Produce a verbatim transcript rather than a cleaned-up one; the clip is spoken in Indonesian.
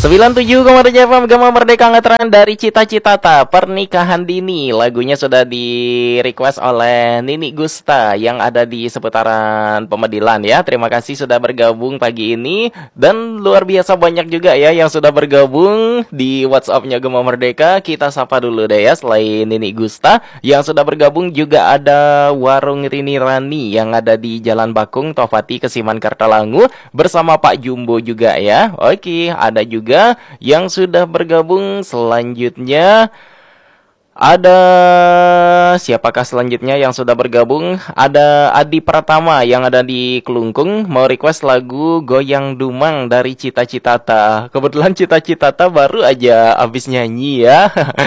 sembilan puluh tujuh koma tujuh F M Gema Merdeka ngetren dari Cita-Citata Pernikahan Dini. Lagunya sudah di request oleh Nini Gusta yang ada di seputaran Pemedilan ya. Terima kasih sudah bergabung pagi ini. Dan luar biasa banyak juga ya yang sudah bergabung di WhatsApp-nya Gema Merdeka. Kita sapa dulu deh ya. Selain Nini Gusta, yang sudah bergabung juga ada Warung Rini Rani yang ada di Jalan Bakung, Tofati, Kesiman, Kartalangu bersama Pak Jumbo juga ya. Oke, ada juga yang sudah bergabung. Selanjutnya ada siapakah selanjutnya yang sudah bergabung? Ada Adi Pratama yang ada di Kelungkung mau request lagu Goyang Dumang dari Cita-Citata. Kebetulan Cita-Citata baru aja habis nyanyi ya.